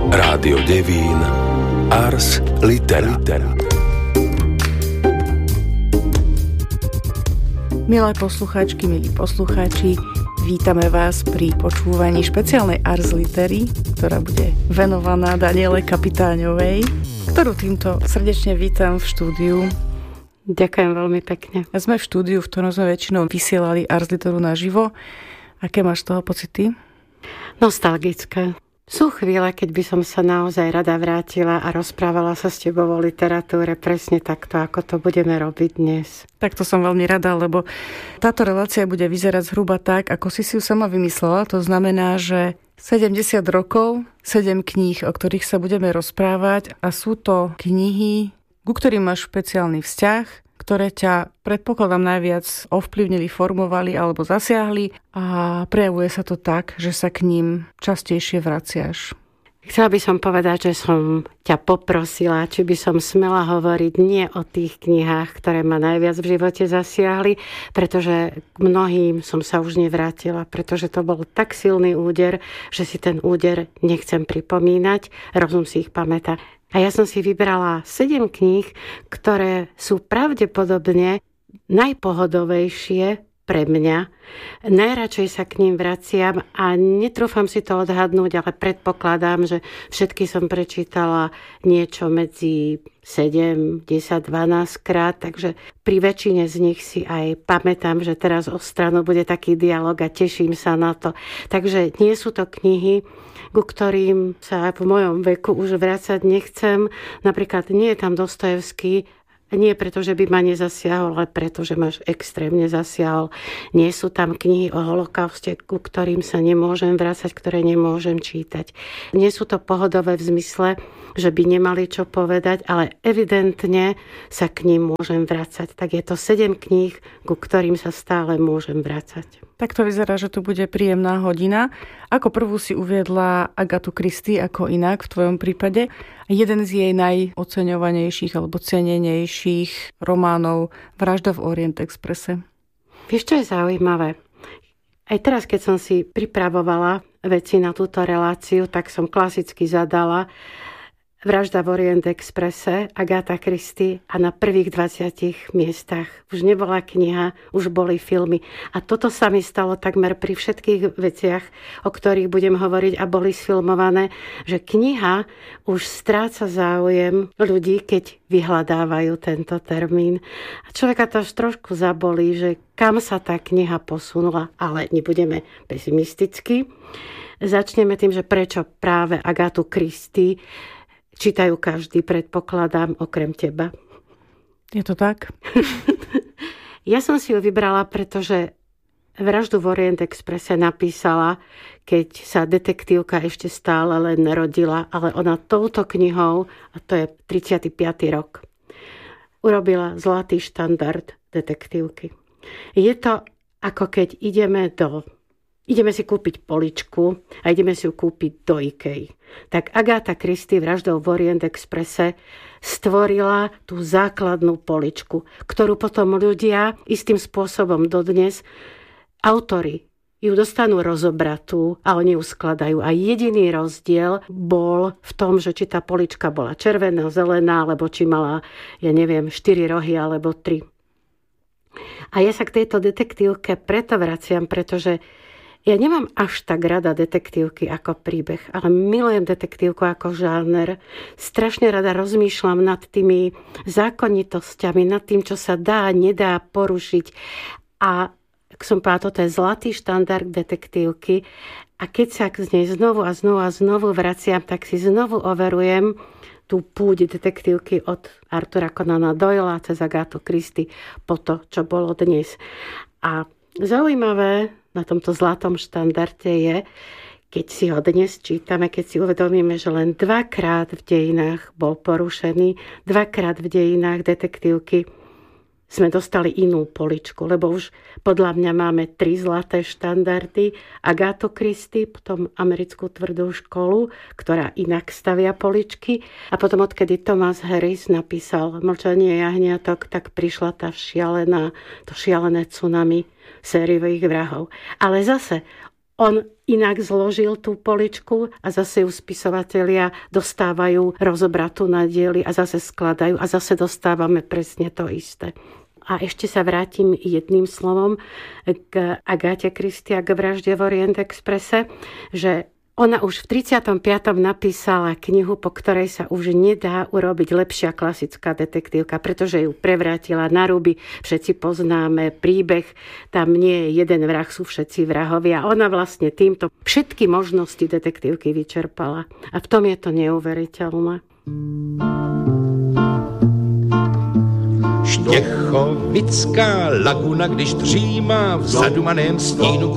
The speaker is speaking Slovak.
Rádio Devín Ars Litera. Milé poslucháčky, milí poslucháči, vítame vás pri počúvaní špeciálnej Ars Litery, ktorá bude venovaná Daniele Kapitáňovej, ktorú týmto srdečne vítam v štúdiu. Ďakujem veľmi pekne. Sme v štúdiu, v ktorom sme väčšinou vysielali Ars Literu naživo. Aké máš z toho pocity? Nostalgické. Sú chvíle, keď by som sa naozaj rada vrátila a rozprávala sa s tebou o literatúre presne takto, ako to budeme robiť dnes. Takto som veľmi rada, lebo táto relácia bude vyzerať zhruba tak, ako si ju sama vymyslela. To znamená, že 70 rokov, 7 kníh, o ktorých sa budeme rozprávať, a sú to knihy, ku ktorým máš špeciálny vzťah, ktoré ťa, predpokladám, najviac ovplyvnili, formovali alebo zasiahli, a prejavuje sa to tak, že sa k ním častejšie vraciaš. Chcela by som povedať, že som ťa poprosila, či by som smela hovoriť nie o tých knihách, ktoré ma najviac v živote zasiahli, pretože k mnohým som sa už nevrátila, pretože to bol tak silný úder, že si ten úder nechcem pripomínať, rozum si ich pamätá. A ja som si vybrala 7 kníh, ktoré sú pravdepodobne najpohodovejšie pre mňa. Najradšej sa k ním vraciam a netrúfam si to odhadnúť, ale predpokladám, že všetky som prečítala niečo medzi 7, 10, 12 krát, takže pri väčšine z nich si aj pamätám, že teraz o stranu bude taký dialog a teším sa na to. Takže nie sú to knihy, ku ktorým sa v mojom veku už vrácať nechcem. Napríklad nie je tam Dostojevský, nie preto, že by ma nezasiahol, ale preto, že ma extrémne zasiahol. Nie sú tam knihy o holokauste, ku ktorým sa nemôžem vrácať, ktoré nemôžem čítať. Nie sú to pohodové v zmysle, že by nemali čo povedať, ale evidentne sa k ním môžem vrácať. Tak je to 7 kníh, ku ktorým sa stále môžem vrácať. Tak to vyzerá, že to bude príjemná hodina. Ako prvú si uviedla Agatu Christie, ako inak v tvojom prípade. Jeden z jej najoceňovanejších alebo cenenejších románov Vražda v Orient Expresse. Vieš, čo je zaujímavé? Aj teraz, keď som si pripravovala veci na túto reláciu, tak som klasicky zadala Vražda v Orient Expresse, Agatha Christie, a na prvých 20 miestach už nebola kniha, už boli filmy. A toto sa mi stalo takmer pri všetkých veciach, o ktorých budem hovoriť a boli sfilmované, že kniha už stráca záujem ľudí, keď vyhľadávajú tento termín. A človeka to až trošku zabolí, že kam sa tá kniha posunula, ale nebudeme pesimisticky. Začneme tým, že prečo práve Agatu Christie čítajú každý, predpokladám, okrem teba. Je to tak? Ja som si ju vybrala, pretože Vraždu v Orient Expresse napísala, keď sa detektívka ešte stále len rodila, ale ona touto knihou, a to je 35. rok, urobila zlatý štandard detektívky. Je to ako keď ideme si kúpiť poličku a ideme si ju kúpiť do IKEA. Tak Agatha Christie Vraždou v Orient Expresse stvorila tú základnú poličku, ktorú potom ľudia istým spôsobom dodnes, autori ju dostanú rozobratú a oni ju skladajú. A jediný rozdiel bol v tom, že či tá polička bola červená, zelená, alebo či mala, 4 rohy alebo 3. A ja sa k tejto detektívke preto vraciam, pretože ja nemám až tak rada detektívky ako príbeh, ale milujem detektívku ako žáner. Strašne rada rozmýšľam nad tými zákonitosťami, nad tým, čo sa dá, nedá porušiť. A ak som povedala, toto je zlatý štandard detektívky. A keď sa z nej znovu a znovu vraciam, tak si znovu overujem tú púť detektívky od Artura Conana Doyla cez Agathu Christie po to, čo bolo dnes. A zaujímavé na tomto zlatom štandarde je, keď si ho dnes čítame, keď si uvedomíme, že len 2-krát v dejinách bol porušený, 2-krát v dejinách detektívky sme dostali inú poličku, lebo už podľa mňa máme 3 zlaté štandardy. Agathu Christie, potom americkú tvrdú školu, ktorá inak stavia poličky. A potom, odkedy Thomas Harris napísal Mlčanie jahniatok, tak prišla to šialené tsunami sériových vrahov. Ale zase on inak zložil tú poličku a zase ju spisovatelia dostávajú rozobratú na diely a zase skladajú a zase dostávame presne to isté. A ešte sa vrátim jedným slovom k Agáte Christie a k vražde v Orient Expresse, že ona už v 35. napísala knihu, po ktorej sa už nedá urobiť lepšia klasická detektívka, pretože ju prevrátila na ruby. Všetci poznáme príbeh, tam nie je jeden vrah, sú všetci vrahovia. Ona vlastne týmto všetky možnosti detektívky vyčerpala. A v tom je to neuveriteľné. Štěchovická laguna, když dřímá v zadumaném stínu